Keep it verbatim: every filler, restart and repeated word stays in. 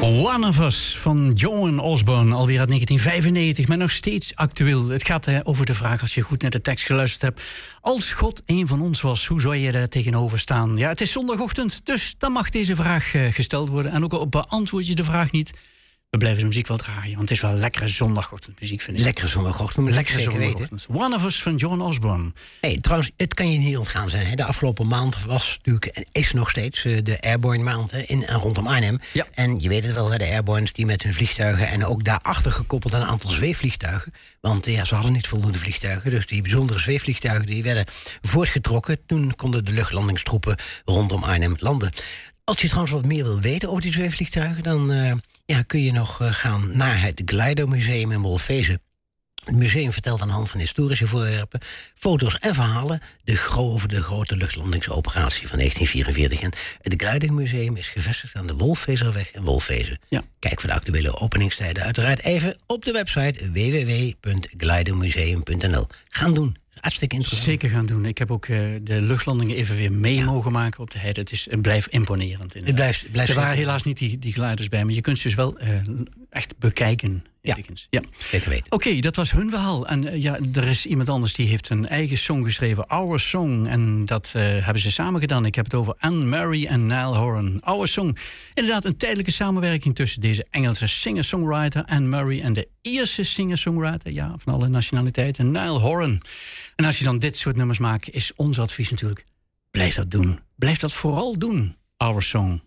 One of Us van Joan Osborne, alweer uit negentien vijfennegentig, maar nog steeds actueel. Het gaat eh, over de vraag, als je goed naar de tekst geluisterd hebt: als God een van ons was, hoe zou je daar tegenover staan? Ja, het is zondagochtend, dus dan mag deze vraag eh, gesteld worden. En ook al beantwoord je de vraag niet, we blijven de muziek wel draaien, want het is wel lekkere zondagochtendmuziek, vind ik. Lekkere zondagochtend, lekkere zondagochtend. One of Us van Joan Osborne. Hey, trouwens, het kan je niet ontgaan zijn. Hè? De afgelopen maand was natuurlijk, en is nog steeds, de Airborne maand hè, in en rondom Arnhem. Ja. En je weet het wel, hè, de Airbornes die met hun vliegtuigen en ook daarachter gekoppeld een aantal zweefvliegtuigen. Want ja, ze hadden niet voldoende vliegtuigen. Dus die bijzondere zweefvliegtuigen die werden voortgetrokken. Toen konden de luchtlandingstroepen rondom Arnhem landen. Als je trouwens wat meer wil weten over die zweefvliegtuigen, dan uh, ja, kun je nog uh, gaan naar het Glider Museum in Wolfezen. Het museum vertelt aan de hand van historische voorwerpen, foto's en verhalen de gro- over de grote luchtlandingsoperatie van negentien vierenveertig. En het Glider Museum is gevestigd aan de Wolfezerweg in Wolfezen. Ja. Kijk voor de actuele openingstijden uiteraard even op de website w w w punt glidermuseum punt n l. Gaan doen. Hartstikke interessant. Zeker gaan doen. Ik heb ook uh, de luchtlandingen even weer mee ja. mogen maken op de heide. Het, is, het blijft imponerend. Het blijft, blijft er waren helaas niet die, die gliders bij, maar je kunt ze dus wel uh, echt bekijken. Ja, ja. zeker weten. Oké, okay, dat was hun verhaal. En uh, ja, er is iemand anders die heeft een eigen song geschreven, Our Song. En dat uh, hebben ze samen gedaan. Ik heb het over Anne Murray en Niall Horan. Our Song. Inderdaad, een tijdelijke samenwerking tussen deze Engelse singer-songwriter Anne Murray en de Ierse singer-songwriter, ja, van alle nationaliteiten, Niall Horan. En als je dan dit soort nummers maakt, is ons advies natuurlijk: blijf dat doen. Blijf dat vooral doen. Our Song.